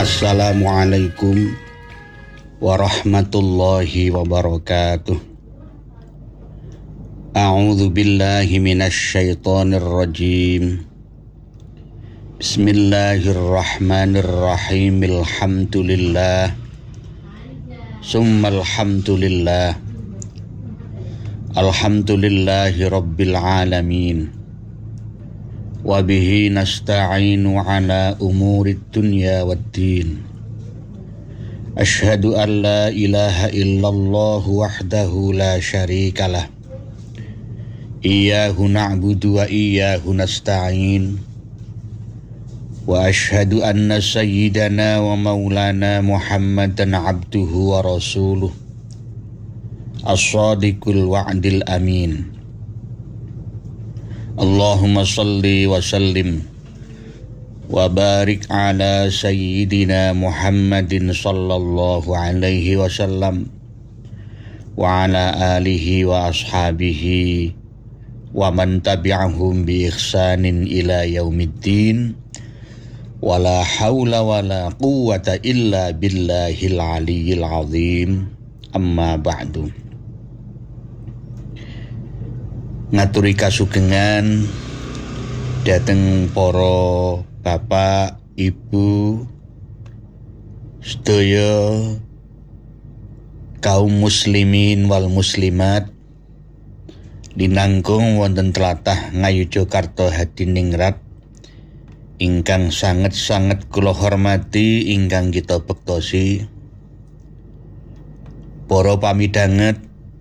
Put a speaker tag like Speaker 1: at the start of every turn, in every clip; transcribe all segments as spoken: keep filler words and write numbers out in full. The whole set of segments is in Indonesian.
Speaker 1: Assalamualaikum warahmatullahi wabarakatuh. A'udzu billahi minasy syaithanir rajim. Bismillahirrahmanirrahim. Alhamdulillah. Summal hamdulillah. Alhamdulillahi rabbil alamin. Wa bihi nasta'inu ala umurid dunya waddin. Asyhadu an la ilaha illallah wahdahu la syarikalah. Iyyahu na'budu wa iyyahu nasta'in. Wa asyhadu anna sayyidana wa maulana Muhammadan abduhu wa rasuluh. As-sadiqul wa'dil amin. Allahumma salli wa sallim wa barik ala sayyidina Muhammadin sallallahu alaihi wasallam wa ala alihi wa ashabihi wa man tabi'ahum bi ihsanin ila yaumiddin wa la hawla wa la quwwata illa billahil aliyyil azim. Amma ba'du. Ngaturi kasugengan dhateng para bapak, ibu, sedaya kaum muslimin wal muslimat dinanggung wonten tlatah Ngayogyakarta Hadiningrat ingkang sanget-sanget kula hormati, ingkang kita bektosi, para pamidanget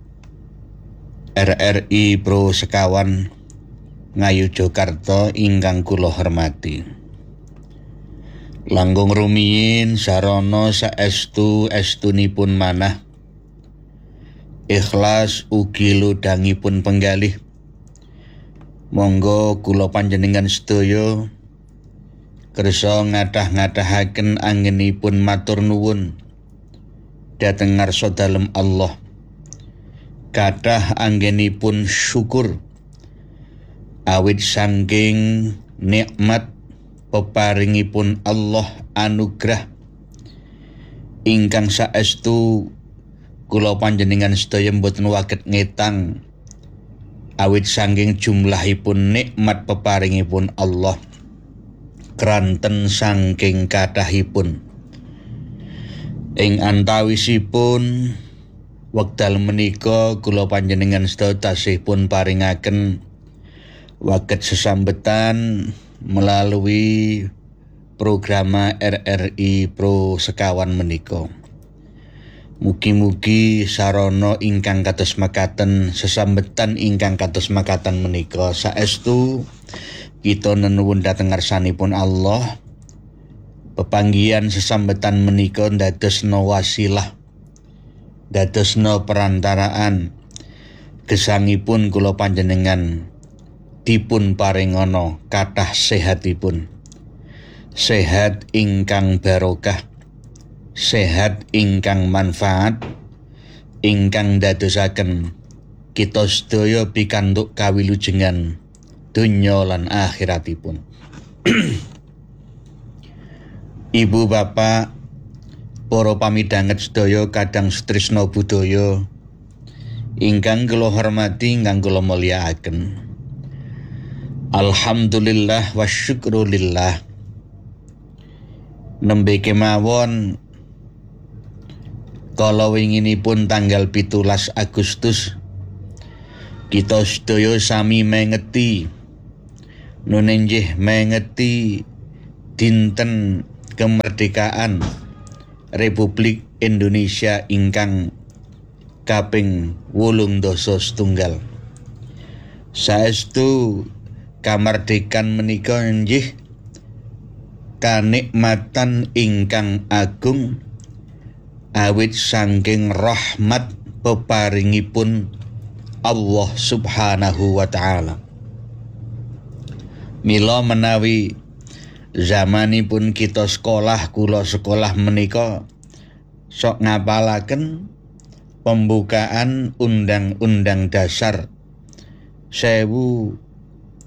Speaker 1: R R I Pro Sekawan Ngayogyakarta ingkang kula hormati. Langkung rumiyin sarana saestu estunipun manah, ikhlas ugi ludangipun penggalih. Monggo kula panjenengan sedaya kersa ngadah-ngadahaken anggenipun matur nuwun dhateng ngarsa dalem Allah. Kathah anggenipun syukur awit saking nikmat peparingipun Allah anugrah ingkang saestu kula panjenengan sedaya mboten waget ngetang awit saking jumlahipun nikmat peparingipun Allah kranten saking kathahipun. Ing antawisipun wekdal menika kula panjenengan sedaya tasih pun paringaken waget sesambetan melalui program R R I Pro Sekawan menika. Mugi-mugi sarana ingkang kados makaten, sesambetan ingkang kados makaten menika saestu kita nenuwun dhateng ngarsanipun Allah, pepanggihan sesambetan menika ndadosna wasilah, dadosna perantaraan gesangipun kula panjenengan dipun paringana kathah sehatipun, sehat ingkang barokah, sehat ingkang manfaat, ingkang dadosaken kita sedaya pikantuk kawilujengan donya lan akhiratipun. Ibu bapak, para pamidanget sedaya kadang sutrisna budaya ingkang kula hormati, ingkang kula mulyakaken. Alhamdulillah wa syukrulillah. Nembe kemawon kala winginipun tanggal pitulas Agustus kita sedaya sami mengeti nunenjih mengeti dinten kemerdekaan Republik Indonesia ingkang kaping wolung dasa setunggal. Saestu kamardikan menika inggih kanikmatan ingkang agung awit saking rahmat peparingipun Allah Subhanahu wa taala. Mila menawi zamanipun kita sekolah, kula sekolah menika sok ngapalaken pembukaan Undang-Undang Dasar sewu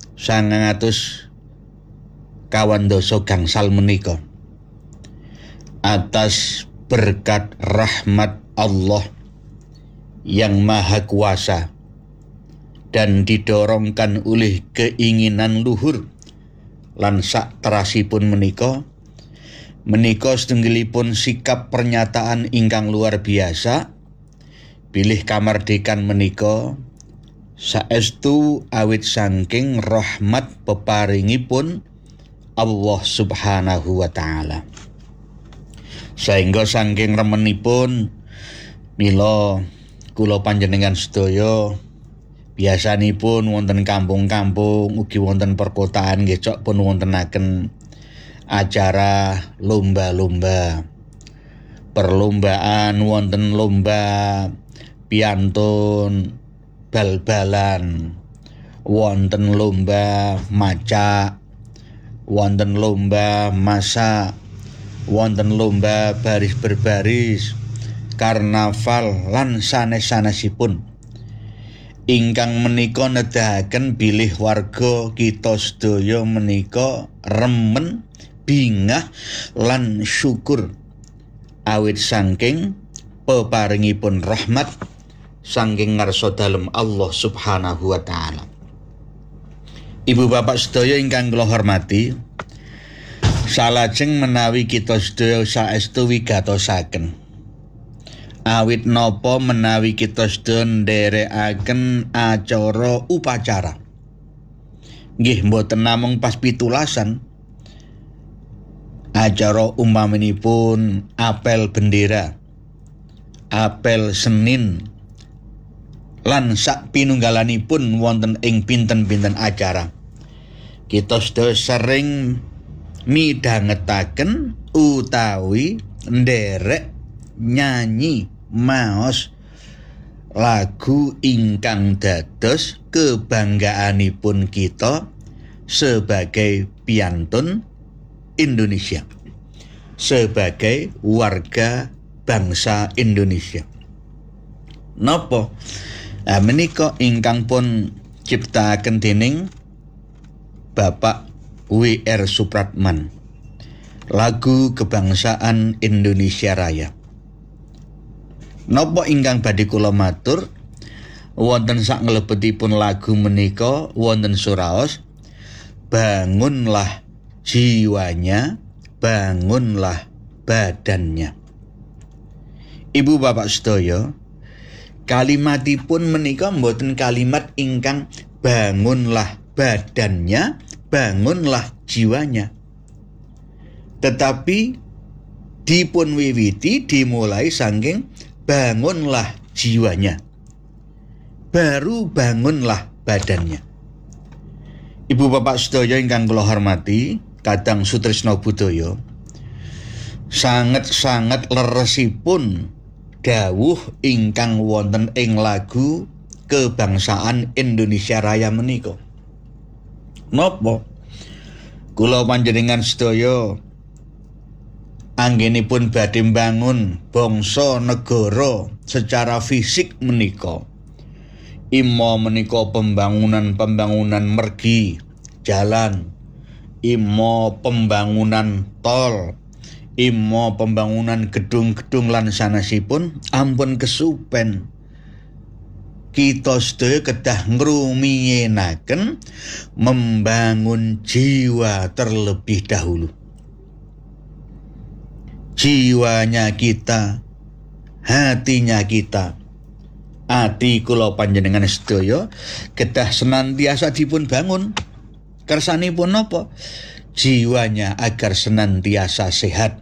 Speaker 1: sangang atus kawan doso gangsal menika. atas berkat rahmat Allah yang maha kuasa dan didorongkan oleh keinginan luhur lan sak terasipun menika menika setunggalipun sikap pernyataan ingkang luar biasa bilih kamardikan menika saestu awit saking rahmat peparingipun Allah Subhanahu wa taala. Sehingga saking remenipun mila kula panjenengan sedaya biasanipun wonten kampung-kampung ugi wonten perkotaan nggih cok pun wontenaken acara lomba-lomba. Perlombaan wonten lomba piantun, bal-balan, wonten lomba macak, wonten lomba masak, wonten lomba baris berbaris, karnaval lan sanes-sanesipun. Ingkang menika nedahaken bilih warga kita sedaya menika remen, bingah lan syukur awit saking peparingipun rahmat saking ngarsa dalem Allah Subhanahu wa taala. Ibu bapak sedaya ingkang kula hormati, salajeng menawi kita sedaya saestu wigatosaken awit napa menawi kita sedaya nderekaken acara upacara nggih mboten namung pas pitulasan acara umpaminipun apel bendera, apel Senin lan sak pinunggalanipun wonten ing pinten-pinten acara. Kita sedaya sering midhangetaken utawi nderek nyanyi maos lagu ingkang dados kebanggaanipun kita sebagai piantun Indonesia, sebagai warga bangsa Indonesia. Napa? Nah, menika ingkang pun ciptaaken dening Bapak W R Supratman, lagu kebangsaan Indonesia Raya. Napa ingkang badhe kula matur wonten sak nglebetipun lagu menika wonten suraos bangunlah jiwanya, bangunlah badannya. Ibu bapak sedaya, kalimatipun menika mboten kalimat ingkang bangunlah badannya, bangunlah jiwanya. Tetapi dipun wiwiti dimulai saking bangunlah jiwanya, baru bangunlah badannya. Ibu bapak sedaya ingkang kula hormati, kadang sutresna budaya sanget-sanget leresipun dawuh ingkang wonten ing lagu kebangsaan Indonesia Raya menika. Napa? Kula panjenengan sedaya anggenipun badhe mbangun bangsa negara secara fisik menika. Imo menika pembangunan-pembangunan mergi jalan, imo pembangunan tol, imo pembangunan gedung-gedung lan sanesipun ampun kesupen. Kita sedaya kedah ngrumiyenaken membangun jiwa terlebih dahulu. Jiwanya kita, hatinya kita. Ati kula panjenengan sedaya kedah senantiasa dipun bangun. Kersanipun napa? Jiwanya agar senantiasa sehat.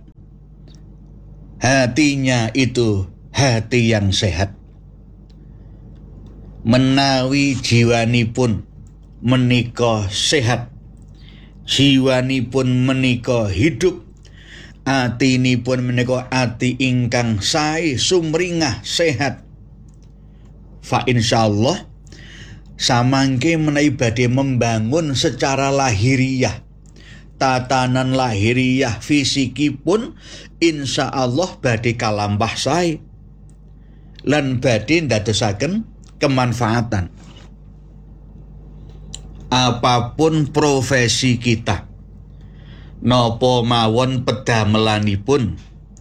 Speaker 1: Hatinya itu hati yang sehat. Menawi jiwanipun menika sehat, jiwanipun menika hidup, atinipun menika ati ingkang sae sumringah sehat, fa insyaallah samangke menawi badhe membangun secara lahiriah, tatanan lahiriah fisikipun insyaallah badhe kalambah sae lan badhe ndadosaken kemanfaatan. Apapun profesi kita, napa mawon pedamelanipun,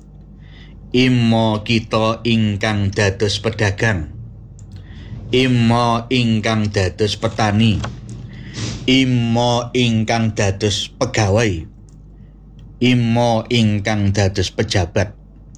Speaker 1: imma kita ingkang dados pedagang, imma ingkang dados petani, imma ingkang dados pegawai, imma ingkang dados pejabat,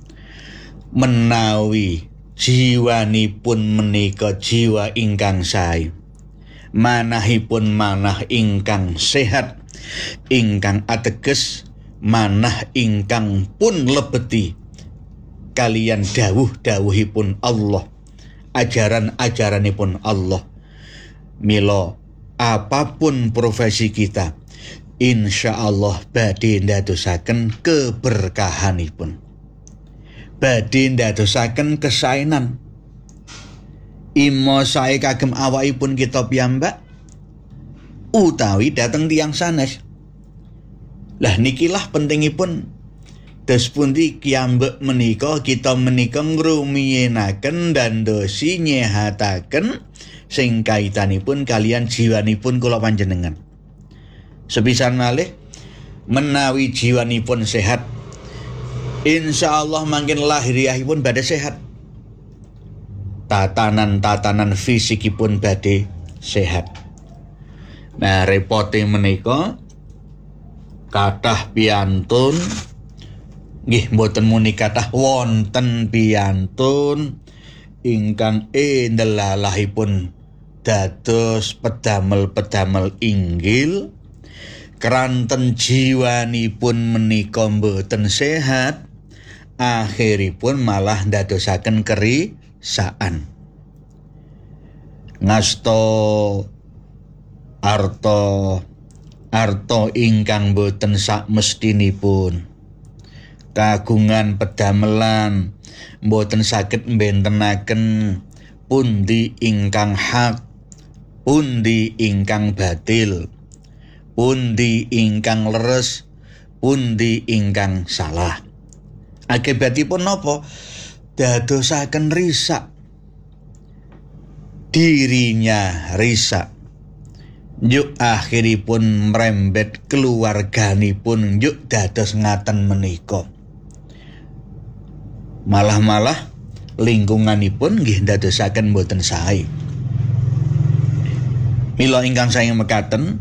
Speaker 1: menawi jiwanipun menika jiwa ingkang sae, manahipun manah ingkang sehat, ingkang ateges, manah ingkang pun lebeti kalian dawuh-dawuhipun Allah, ajaran-ajaranipun Allah. Mila apapun profesi kita, insya Allah badhe ndadosaken keberkahanipun, badhe ndadosaken kesaenan. Imo sae kagem awakipun kita piyambak utawi dateng tiyang sanes. Lah nikilah pentingipun dos pundi kiyambak menika kita menika ngrumiyenaken dandosi nyehataken sing kaitanipun kalian jiwanipun kula panjenengan. Sepisan malih menawi jiwanipun sehat, insya Allah mangkin lahiriahipun badhe sehat. Tatanan-tatanan fisikipun badhe sehat. Nah, repote menika kathah piyantun nggih mboten muni kathah wonten piyantun ingkang endelalahipun dados pedamel-pedamel inggil kranten jiwanipun menika mboten sehat, akhiripun malah ndadosaken kerisaan. Ngasta arta arta ingkang boten sakmestinipun, kagungan pedamelan boten saged mbentenaken pundi ingkang hak, pundi ingkang batil, pundi ingkang leres, pundi ingkang salah. Akibatipun napa? Dadosaken risak, dirinya risak. Yuk akhiripun merembet keluarganipun yuk dados ngaten menika. Malah-malah lingkunganipun nggih dadosaken boten sae. Mila ingkang sae mekaten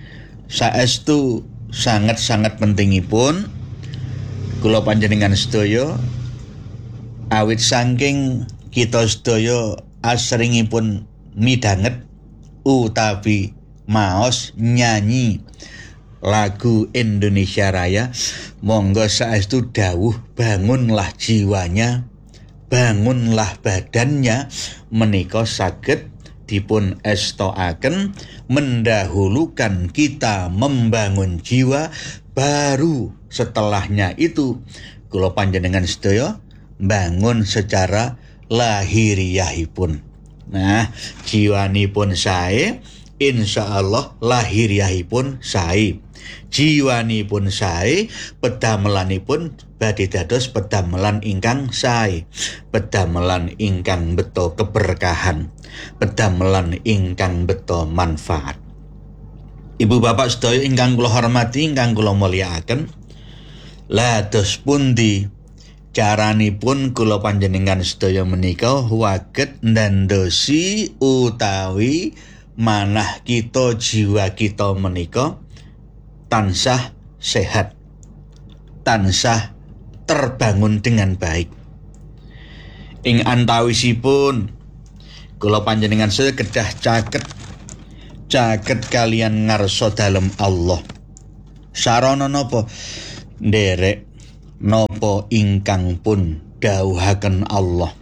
Speaker 1: saestu sangat-sangat pentingipun kula panjenengan sedaya awit saking kita sedaya asringipun midhanget utawi maos nyanyi lagu Indonesia Raya, monggo saestu dawuh bangunlah jiwanya, bangunlah badannya menika saged dipun estoaken mendahulukan kita membangun jiwa, baru setelahnya itu kula panjenengan sedaya bangun secara lahiriahipun. Nah, jiwanipun sae, insya Allah lahiriahipun sae. Jiwanipun sae, pedamelanipun badhe dados pedamelan ingkang sae, pedamelan ingkang beto keberkahan, pedamelan ingkang beto manfaat. Ibu bapak sedaya ingkang kula hormati, ingkang kula mulyakaken, lados pundi caranipun kula panjenengan sedaya menika waget ndandosi utawi manah kita, jiwa kita menika tansah sehat, tansah terbangun dengan baik. Ing antawisipun kula panjenengan sedaya kedah caket caket kalian ngarsa dalem Allah. Sarana napa? Nderek napa ingkang pun dawuhaken Allah,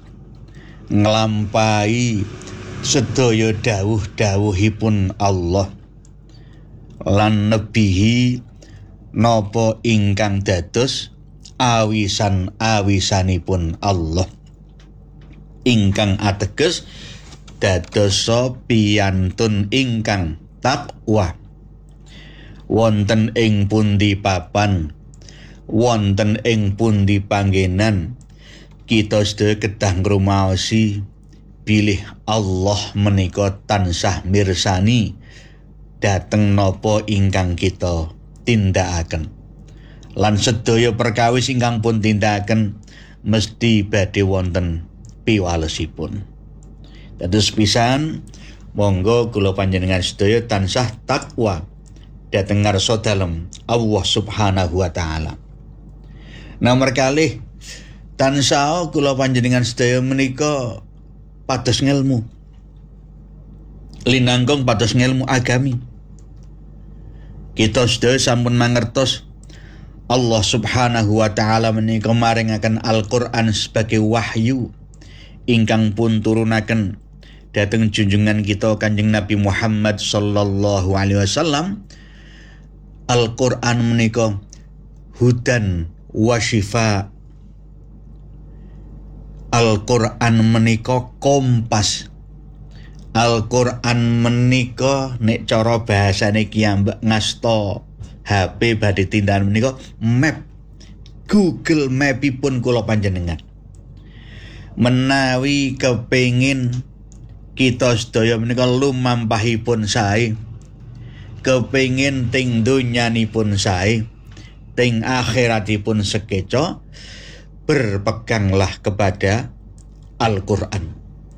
Speaker 1: nglampahi sedaya dawuh-dawuhipun Allah, lan nebihi napa ingkang dados awisan-awisanipun Allah, ingkang ateges dadosa piyantun ingkang takwa. Wonten ing pundi papan, wonten ing pundi panggenan, kita sedaya kedah ngrumaosi bilih Allah menika tansah mirsani dateng napa ingkang kita tindakaken. Lan sedaya perkawis ingkang pun tindakaken mesti badhe wonten piwalesipun. Dados pisan monggo kula panjenengan sedaya tansah takwa dhateng ngarsa dalem Allah Subhanahu wa taala. Nomor kalih tansah kula panjenengan sedaya menika pados ngelmu. Linangkung pados ngelmu agami. Kita sedaya sampun mangertos Allah Subhanahu wa taala menika maringaken Al-Qur'an sebagai wahyu ingkang pun turunaken dhateng junjungan kita Kanjeng Nabi Muhammad sallallahu alaihi wasallam. Al-Qur'an menika hudan wa syifa. Al-Qur'an menika kompas. Al-Qur'an menika nek cara bahasane kiambak ngasta H P badhe tindakan menika map. Google Mapipun kula panjenengan. Menawi kepengin kita sedaya menika lumampahipun sae, kepengin ting donyanipun sae, ting akhiratipun sekeca, berpeganglah kepada Al-Qur'an.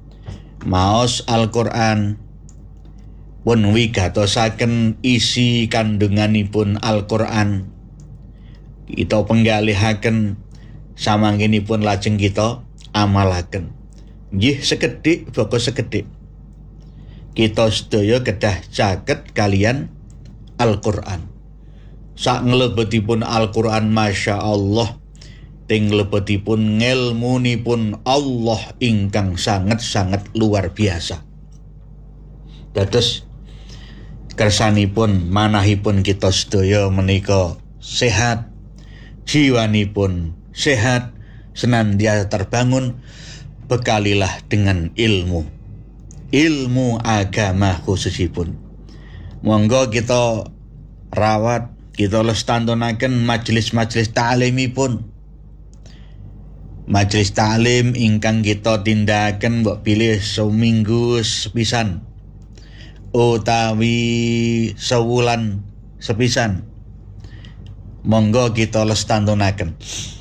Speaker 1: Maos Al-Qur'an pun wigatosaken isi kandunganipun Al-Qur'an. Kita penggalihaken samangkinipun lajeng kita amalaken. Nggih sekedhik boko sekedhik. Kita sedaya kedah caket kalian Al-Qur'an. Sak nglebetipun Al-Qur'an Masya Allah, ting lebetipun ngelmunipun Allah ingkang sangat-sangat luar biasa. Dados kersanipun manahipun kita sedaya menika sehat, jiwanipun sehat, senantiasa terbangun. Bekalilah dengan ilmu, ilmu agama khususipun. Monggo kita rawat, kita lestantunaken majelis-majelis ta'limipun. Majelis ta'lim ingkang kita tindakaken mbok pilih seminggu sepisan utawi sewulan sepisan. Monggo kita lestantunaken.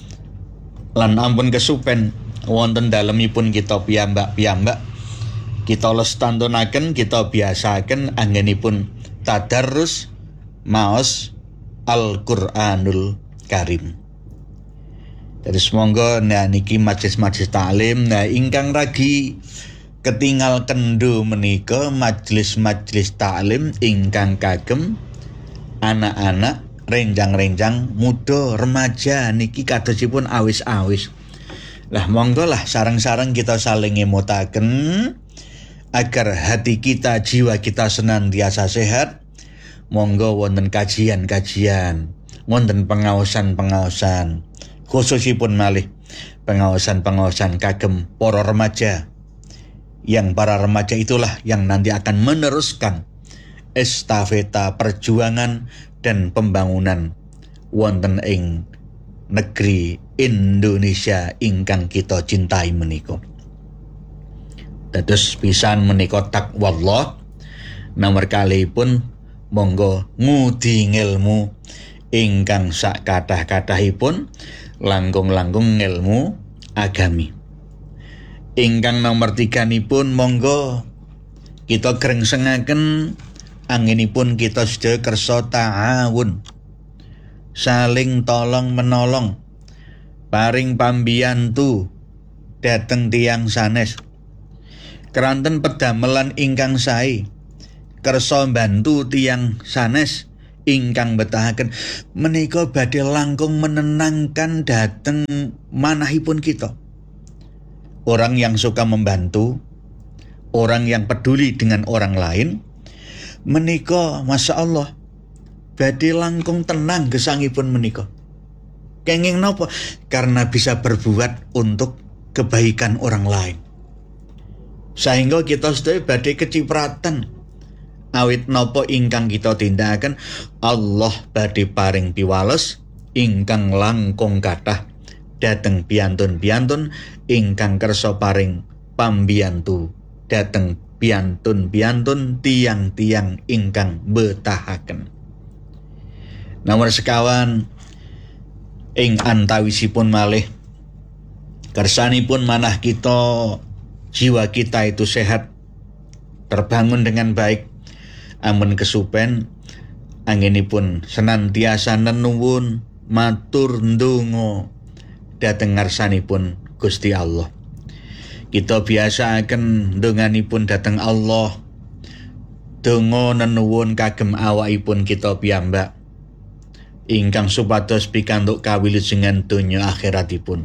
Speaker 1: Lan ampun kesupen wonten dalemipun kita piyambak-piyambak kita lestantunaken, kita biasaken anggenipun tadarrus maos Al-Qur'anul Karim. Jadi semoga nah niki majelis-majelis ta'lim nah ingkang ragi ketinggal kendo menika majelis-majelis ta'lim ingkang kagem anak-anak renjang-renjang muda remaja niki kadosipun awis-awis. Lah monggo lah sareng-sareng kita saling ngemutaken agar hati kita, jiwa kita senantiasa sehat. Monggo wonten kajian-kajian, wonten pengaosan-pengaosan, khususipun malih pengaosan-pengaosan kagem para remaja. Yang para remaja itulah yang nanti akan meneruskan estafeta perjuangan dan pembangunan wonten ing negeri Indonesia ingkang kita cintai menika. Dados pisan menika takwallah. Nomor kalipun monggo ngudi ngelmu ingkang sak kathah-kathahipun langkung-langkung ngelmu agami. Ingkang nomor tiganipun monggo kita grengsengaken anggenipun kita sedaya kersa ta'awun. Saling tolong menolong, paring pambiyantu dhateng tiyang sanes. Keranten pedamelan ingkang sae, kersa mbantu tiyang sanes ingkang betahaken menika badhe langkung menenangkan dhateng manahipun kita. Orang yang suka membantu, orang yang peduli dengan orang lain, menika Masya Allah badhe langkung tenang gesangipun menika. Kenging napa? Karena bisa berbuat untuk kebaikan orang lain. Sehingga kita sedaya badhe kecipratan. Awit napa ingkang kita tindakaken Allah badhe paring piwales ingkang langkung kathah dhateng piyantun-piyantun ingkang kersa paring pambiyantu dhateng piyantun-piyantun tiang-tiang ingkang betahaken. Nomor sekawan ing antawisipun malih Kersanipun manah kita, jiwa kita itu sehat, terbangun dengan baik, amun kesupen, anggenipun senantiasa nenuwun, matur ndonga dhateng ngarsanipun Gusti Allah. Kita biasa akan ndonganipun dhateng Allah, donga nenuwun kagem awakipun kita piyambak, ingkang supados pikantuk kawilujengan donya akhiratipun.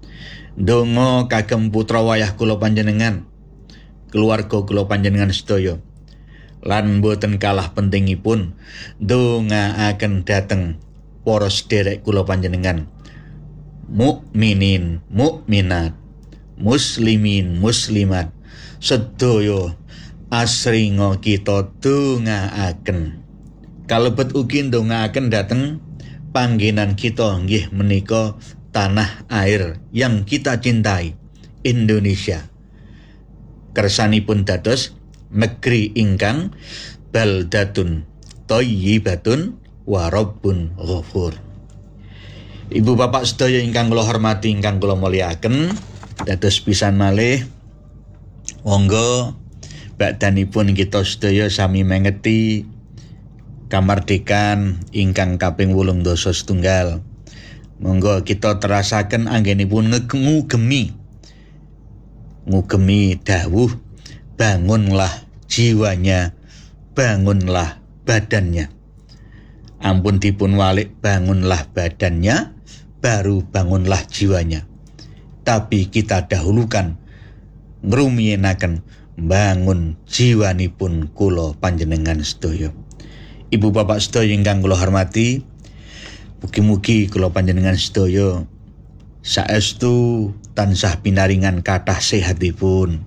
Speaker 1: Donga kagem putra wayah kula panjenengan, keluarga kula panjenengan sedaya. Lan boten kalah pentingipun ndongaaken dhateng para sederek kula panjenengan, mukminin, mukminat, muslimin, muslimat sedaya asringa kita ndongaaken. Kalebet ugi ndongaaken dhateng panggenan kita nggih menika tanah air yang kita cintai, Indonesia. Kersanipun dados negeri ingkang baldatun thayyibatun wa rabbun ghafur. Ibu bapak sedaya ingkang kula hormati, ingkang kula mulyakaken, dados pisan malih monggo bakdanipun kita sedaya sami mengeti kamardikan ingkang kaping wolung dasa setunggal. Monggo kita terasaken anggenipun ngugemi ngugemi dawuh, bangunlah jiwanya, bangunlah badannya. Ampun dipun walik, bangunlah badannya, baru bangunlah jiwanya. Tapi kita dahulukan ngrumiyenaken bangun jiwanipun kula panjenengan sedaya. Ibu bapak sedaya ingkang kula hormati, mugi-mugi kula panjenengan sedaya saestu tansah pinaringan kathah sehatipun,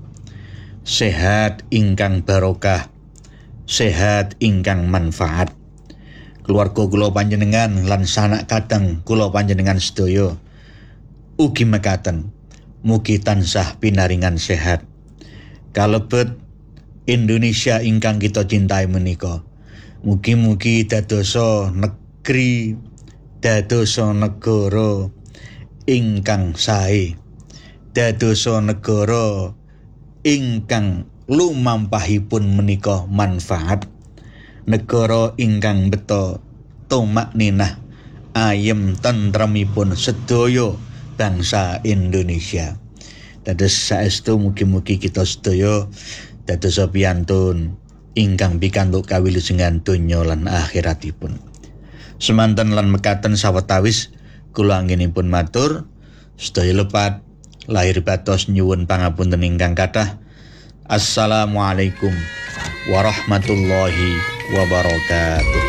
Speaker 1: sehat ingkang barokah, sehat ingkang manfaat. Keluarga kula panjenengan lan sanak kadang kula panjenengan sedaya ugi mekaten, mugi tansah pinaringan sehat. Kalebet Indonesia ingkang kita cintai menika, mugi-mugi dadosa negeri, dadosa negara ingkang sae, dadosa negara ingkang lumampahipun menika manfaat, negara ingkang beta tumakninah ayem tentremipun sedaya bangsa Indonesia. Dados saestu mugi-mugi kita sedaya dadosa piyantun ingkang pikantuk kawilujengan donya lan akhiratipun. Semanten lan mekaten sawetawis kula anggenipun matur sedaya lepat lahir batos nyuwun pangapunten ingkang kathah. Assalamualaikum warahmatullahi wabarakatuh.